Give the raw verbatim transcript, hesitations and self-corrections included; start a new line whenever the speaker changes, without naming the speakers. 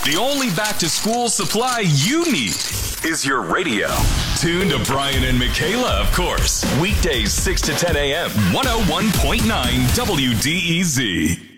The only back-to-school supply you need is your radio. Tune to Brian and Michaela, of course. Weekdays six to ten a.m. one oh one point nine W D E Z.